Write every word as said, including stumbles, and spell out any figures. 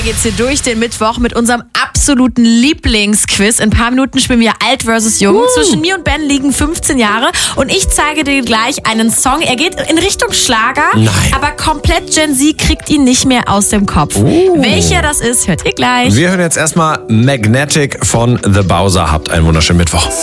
geht's hier durch den Mittwoch mit unserem absoluten Lieblingsquiz. In ein paar Minuten spielen wir Alt versus Jung. Uh. Zwischen mir und Ben liegen fünfzehn Jahre und ich zeige dir gleich einen Song. Er geht in Richtung Schlager, Nein. aber komplett Gen Z kriegt ihn nicht mehr aus dem Kopf. Uh. Welcher das ist, hört ihr gleich. Wir hören jetzt erstmal Magnetic von The Bowser. Habt einen wunderschönen Mittwoch.